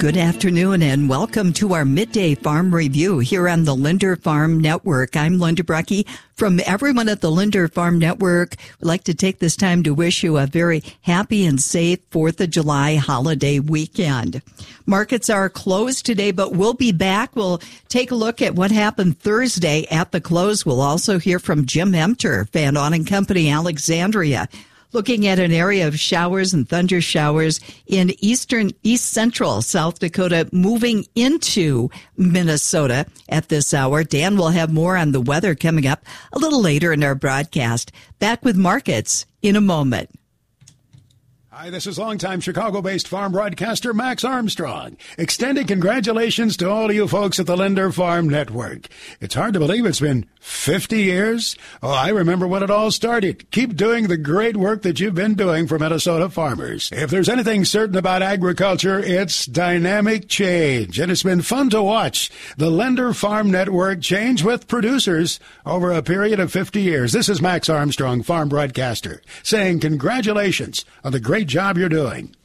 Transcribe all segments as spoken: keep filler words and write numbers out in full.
Good afternoon and welcome to our Midday Farm Review here on the Linder Farm Network. I'm Linda Brecky. From everyone at the Linder Farm Network, we'd like to take this time to wish you a very happy and safe fourth of July holiday weekend. Markets are closed today, but we'll be back. We'll take a look at what happened Thursday at the close. We'll also hear from Jim Emter, Van Ahn and Company, Alexandria, looking at an area of showers and thunder showers in eastern, east central South Dakota, moving into Minnesota at this hour. Dan will have more on the weather coming up a little later in our broadcast. Back with markets in a moment. Hi, this is longtime Chicago-based farm broadcaster Max Armstrong, extending congratulations to all of you folks at the Linder Farm Network. It's hard to believe it's been fifty years. Oh, I remember when it all started. Keep doing the great work that you've been doing for Minnesota farmers. If there's anything certain about agriculture, it's dynamic change, and it's been fun to watch the Linder Farm Network change with producers over a period of fifty years. This is Max Armstrong, farm broadcaster, saying congratulations on the great job you're doing.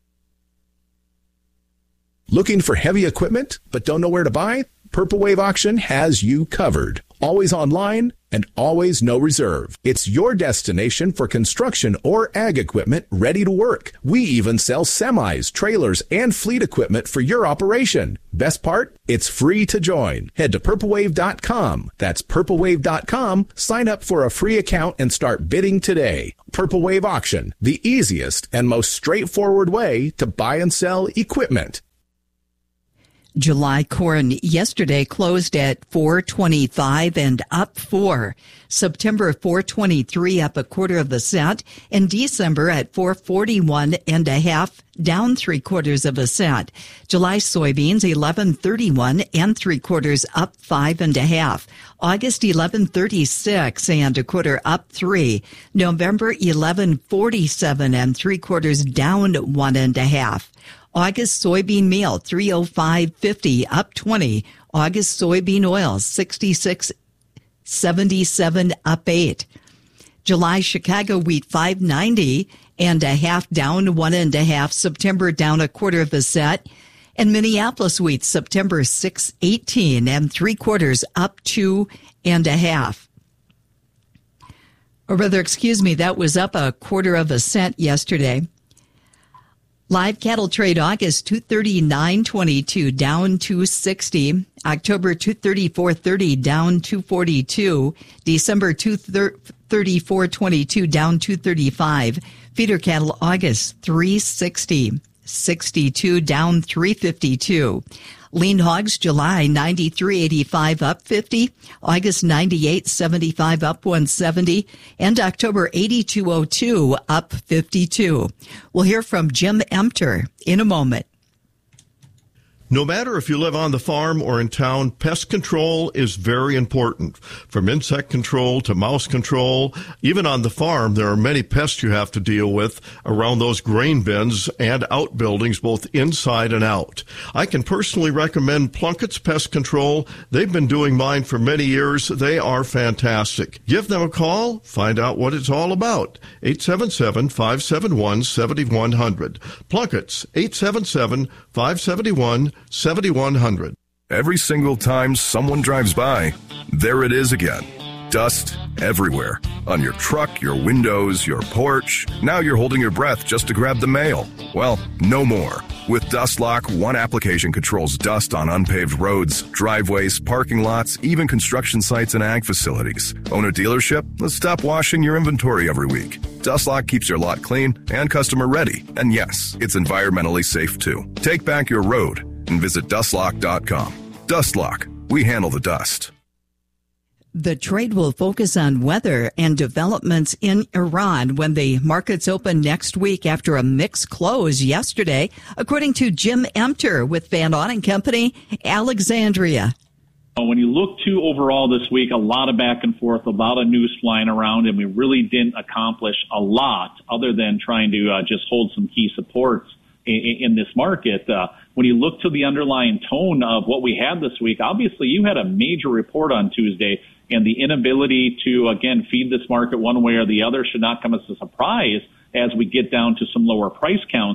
Looking for heavy equipment but don't know where to buy? Purple Wave Auction has you covered. Always online and always no reserve. It's your destination for construction or ag equipment ready to work. We even sell semis, trailers, and fleet equipment for your operation. Best part? It's free to join. Head to purple wave dot com. That's purple wave dot com. Sign up for a free account and start bidding today. Purple Wave Auction, the easiest and most straightforward way to buy and sell equipment. July corn yesterday closed at four twenty-five and up four. September four twenty-three up a quarter of a cent, and December at four forty-one and a half down three quarters of a cent. July soybeans eleven thirty-one and three quarters up five and a half. August eleven thirty-six and a quarter up three. November eleven forty-seven and three quarters down one and a half. August soybean meal, three oh five fifty, up twenty. August soybean oil, sixty-six seventy-seven, up eight. July Chicago wheat, five ninety and a half, down one and a half. September down a quarter of a cent. And Minneapolis wheat, September six eighteen and three quarters, up two and a half. Or rather, excuse me, that was up a quarter of a cent yesterday. Live cattle trade August two thirty-nine twenty-two, down two sixty. October two thirty-four thirty, down two forty-two. December two thirty-four twenty-two, down two thirty-five. Feeder cattle August three sixty, sixty-two, down three fifty-two. Lean hogs July ninety-three eighty-five, up fifty. August ninety-eight seventy-five, up one seventy. And October eighty-two oh two, up fifty-two. We'll hear from Jim Emter in a moment. No matter if you live on the farm or in town, pest control is very important. From insect control to mouse control, even on the farm, there are many pests you have to deal with around those grain bins and outbuildings, both inside and out. I can personally recommend Plunkett's Pest Control. They've been doing mine for many years. They are fantastic. Give them a call. Find out what it's all about. eight seven seven, five seven one, seven one zero zero. Plunkett's, eight seven seven, five seven one, seventy-one hundred. Every single time someone drives by, there it is again. Dust everywhere. On your truck, your windows, your porch. Now you're holding your breath just to grab the mail. Well, no more. With DustLock, one application controls dust on unpaved roads, driveways, parking lots, even construction sites and ag facilities. Own a dealership? Let's stop washing your inventory every week. DustLock keeps your lot clean and customer ready. And yes, it's environmentally safe too. Take back your road and visit dust lock dot com. DustLock. We handle the dust. The trade will focus on weather and developments in Iran when the markets open next week after a mixed close yesterday, according to Jim Emter with Van Ahn and Company, Alexandria. When you look to overall this week, a lot of back and forth, a lot of news flying around, and we really didn't accomplish a lot other than trying to uh, just hold some key supports in, in this market. Uh, when you look to the underlying tone of what we had this week, obviously you had a major report on Tuesday, and the inability to, again, feed this market one way or the other should not come as a surprise as we get down to some lower price counts.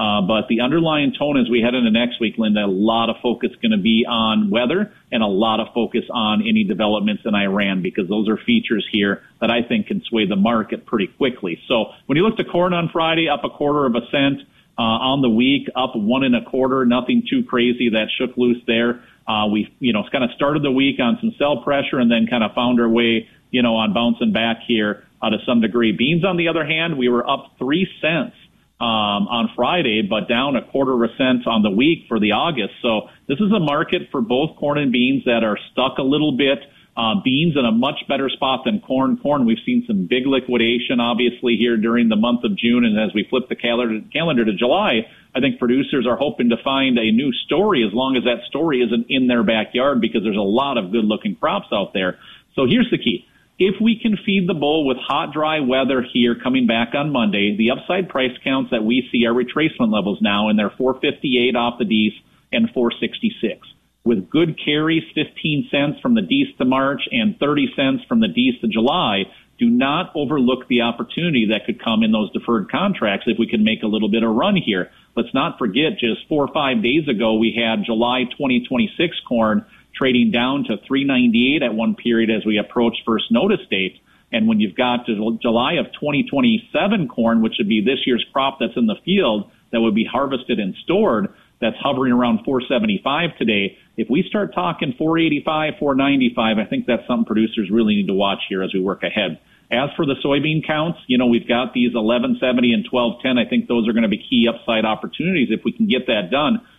Uh, but the underlying tone as we head into next week, Linda, a lot of focus going to be on weather and a lot of focus on any developments in Iran, because those are features here that I think can sway the market pretty quickly. So when you look to corn on Friday, up a quarter of a cent. Uh, on the week, up one and a quarter, nothing too crazy that shook loose there. Uh, we, you know, kind of started the week on some sell pressure and then kind of found our way, you know, on bouncing back here uh, to some degree. Beans, on the other hand, we were up three cents um, on Friday, but down a quarter of a cent on the week for the August. So this is a market for both corn and beans that are stuck a little bit. Uh, beans in a much better spot than corn. Corn, we've seen some big liquidation, obviously, here during the month of June. And as we flip the calendar, calendar to July, I think producers are hoping to find a new story, as long as that story isn't in their backyard, because there's a lot of good-looking crops out there. So here's the key. If we can feed the bull with hot, dry weather here coming back on Monday, the upside price counts that we see are retracement levels now, and they're four fifty-eight off the D's and four sixty-six. With good carries, fifteen cents from the D's to March and thirty cents from the D's to July, do not overlook the opportunity that could come in those deferred contracts if we can make a little bit of run here. Let's not forget, just four or five days ago, we had July twenty twenty-six corn trading down to three ninety-eight at one period as we approach first notice date. And when you've got July of twenty twenty-seven corn, which would be this year's crop that's in the field that would be harvested and stored, that's hovering around four seventy-five today. If we start talking four eighty-five, four ninety-five, I think that's something producers really need to watch here as we work ahead. As for the soybean counts, you know, we've got these eleven seventy and twelve ten. I think those are going to be key upside opportunities if we can get that done.